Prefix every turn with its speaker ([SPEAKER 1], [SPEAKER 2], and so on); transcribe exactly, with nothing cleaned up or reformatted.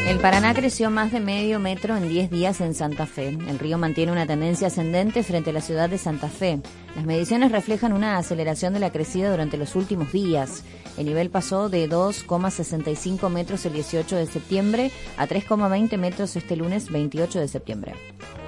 [SPEAKER 1] El Paraná creció más de medio metro en diez días en Santa Fe. El río mantiene una tendencia ascendente frente a la ciudad de Santa Fe. Las mediciones reflejan una aceleración de la crecida durante los últimos días. El nivel pasó de dos coma sesenta y cinco metros el dieciocho de septiembre a tres coma veinte metros este lunes veintiocho de septiembre.